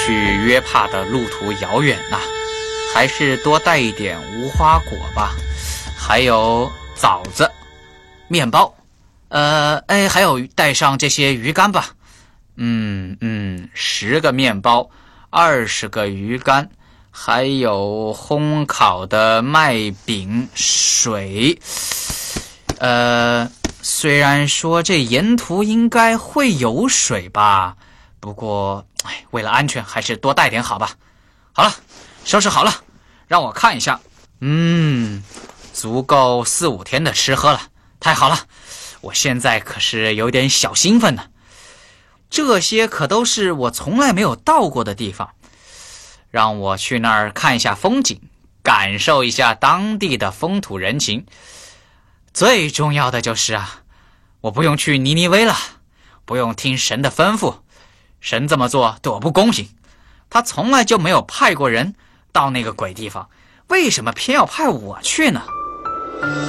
去约帕的路途遥远呐，还是多带一点无花果吧，还有枣子、面包，还有带上这些鱼干吧。10个面包，20个鱼干，还有烘烤的麦饼、水。虽然说这沿途应该会有水吧，不过为了安全还是多带点好吧。好了，收拾好了，让我看一下。足够4-5天的吃喝了，太好了，我现在可是有点小兴奋呢。这些可都是我从来没有到过的地方，让我去那儿看一下风景，感受一下当地的风土人情。最重要的就是我不用去尼尼微了，不用听神的吩咐。神这么做对我不公平，他从来就没有派过人到那个鬼地方，为什么偏要派我去呢？